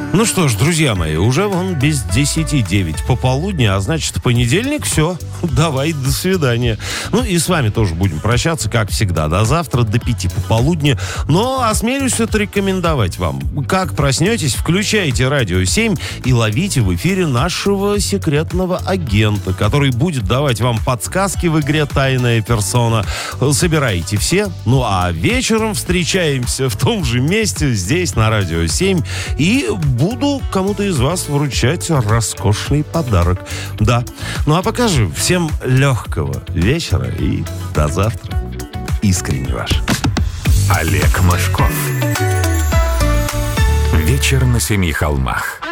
Ну что ж, друзья мои, уже вон без 10:09 пополудни, а значит, понедельник, все, давай, до свидания. Ну и с вами тоже будем прощаться, как всегда, до завтра, до 5 пополудни. Но осмелюсь это рекомендовать вам. Как проснетесь, включайте Радио 7 и ловите в эфире нашего секретного агента, который будет давать вам подсказки в игре «Тайная персона». Собирайте все, ну а вечером встречаемся в том же месте, здесь, на Радио 7, и буду кому-то из вас вручать роскошный подарок. Да. Ну а пока же всем легкого вечера и до завтра. Искренне ваш. Олег Мошков. Вечер на 7 холмах.